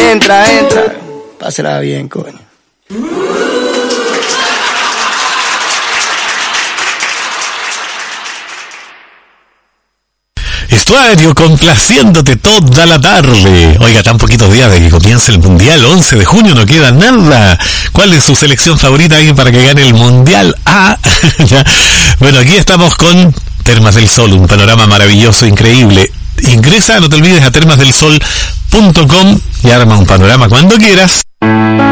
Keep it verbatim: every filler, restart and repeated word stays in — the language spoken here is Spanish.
entra, entra. Pásela bien, coño. Estuario complaciéndote toda la tarde. Oiga, tan poquitos días de que comience el Mundial, once de junio, no queda nada. ¿Cuál es su selección favorita ahí para que gane el Mundial? Ah, ya. Bueno, aquí estamos con Termas del Sol, un panorama maravilloso, increíble. Ingresa, no te olvides, a termas del sol punto com y arma un panorama cuando quieras.